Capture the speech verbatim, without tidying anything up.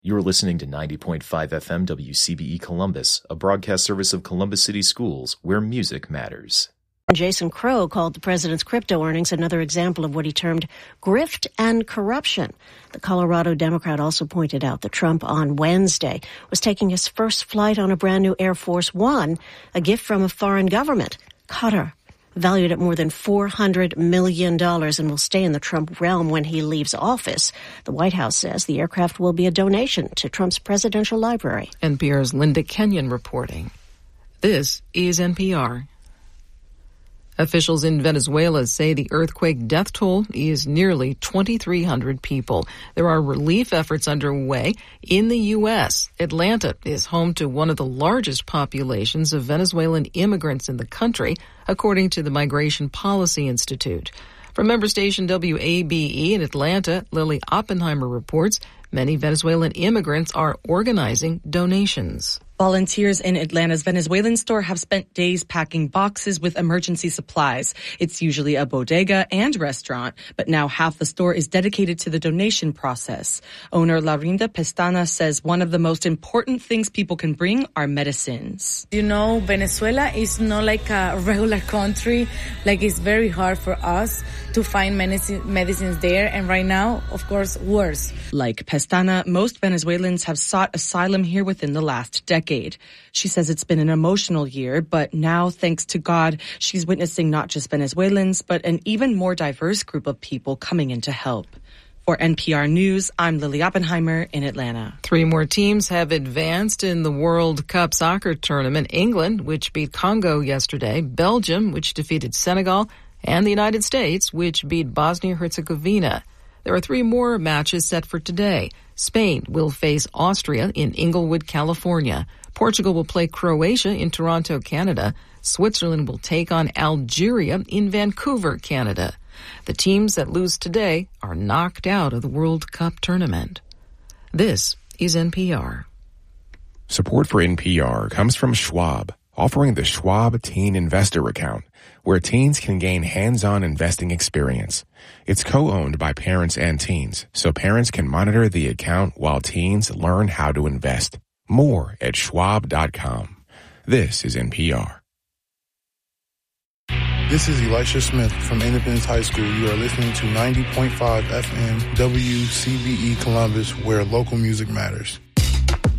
You're listening to ninety point five F M W C B E Columbus, a broadcast service of Columbus City Schools, where music matters. Jason Crow called the president's crypto earnings another example of what he termed grift and corruption. The Colorado Democrat also pointed out that Trump on Wednesday was taking his first flight on a brand new Air Force One, a gift from a foreign government, Qatar, valued at more than four hundred million dollars, and will stay in the Trump realm when he leaves office. The White House says the aircraft will be a donation to Trump's presidential library. N P R's Linda Kenyon reporting. This is N P R. Officials in Venezuela say the earthquake death toll is nearly twenty-three hundred people. There are relief efforts underway in the U S. Atlanta is home to one of the largest populations of Venezuelan immigrants in the country, according to the Migration Policy Institute. From member station W A B E in Atlanta, Lily Oppenheimer reports many Venezuelan immigrants are organizing donations. Volunteers in Atlanta's Venezuelan store have spent days packing boxes with emergency supplies. It's usually a bodega and restaurant, but now half the store is dedicated to the donation process. Owner Laurinda Pestana says one of the most important things people can bring are medicines. You know, Venezuela is not like a regular country. Like, it's very hard for us to find medicine, medicines there, and right now, of course, worse. Like Pestana, most Venezuelans have sought asylum here within the last decade. She says it's been an emotional year, but now, thanks to God, she's witnessing not just Venezuelans, but an even more diverse group of people coming in to help. For N P R News, I'm Lily Oppenheimer in Atlanta. Three more teams have advanced in the World Cup soccer tournament. England, which beat Congo yesterday, Belgium, which defeated Senegal, and the United States, which beat Bosnia-Herzegovina. There are three more matches set for today. Spain will face Austria in Inglewood, California. Portugal will play Croatia in Toronto, Canada. Switzerland will take on Algeria in Vancouver, Canada. The teams that lose today are knocked out of the World Cup tournament. This is N P R. Support for N P R comes from Schwab, offering the Schwab Teen Investor Account, where teens can gain hands-on investing experience. It's co-owned by parents and teens, so parents can monitor the account while teens learn how to invest. More at schwab dot com. This is N P R. This is Elisha Smith from Independence High School. You are listening to ninety point five F M W C B E Columbus, where local music matters.